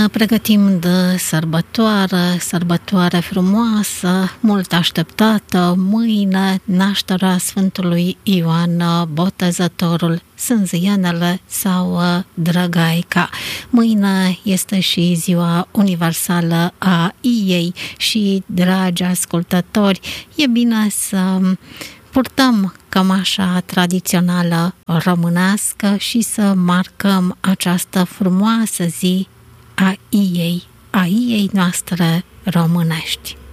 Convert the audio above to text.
Ne pregătim de sărbătoare frumoasă, mult așteptată, mâine nașterea Sfântului Ioan Botezătorul, Sânzienele sau Drăgaica. Mâine este și ziua universală a Iei și, dragi ascultători, e bine să purtăm cămașa tradițională românească și să marcăm această frumoasă zi a Iei noastre românești.